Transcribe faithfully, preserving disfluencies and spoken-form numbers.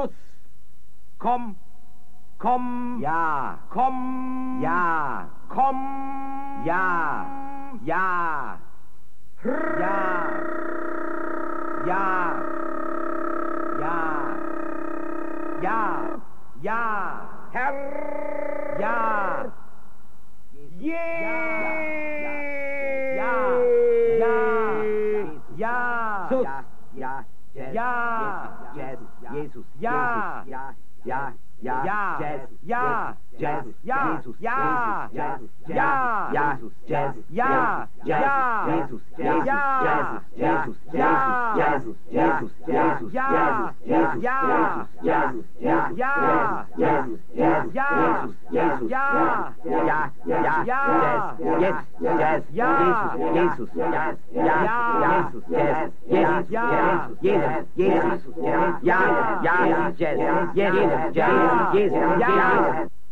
Schuss. Komm, komm, Ja. komm, Ja. komm, Ja. Ja. Ja. Ja. Ja. Ja. Ja. Herr, Ja. je, Ja. Ja. Ja. Sus. Ja. Ja, Jazz, Jesus, ja, Jesus, ja, ja, ja, ja, Jazz, ja, Jazz, ja, Jesus, ja, Jesus, ja, Jesus, Jazz, ja, ja, ja, Jesus, ja, Jesus, ja, Jesus, Jesus, Jesus, ja, Jesus, ja, Jesus, Jesus, ja, Jesus, Jesus, ja, Jesus, ja, ja, ja, ja, Jazz, Jazz, ja, Jesus, Jesus, Jazz, ja, Jesus, Jazz, Jesus, ja, Jesus, Jesus, Jesus, ja, ja, Jazz, Jesus, Jesus, Jesus, ja, Jesus,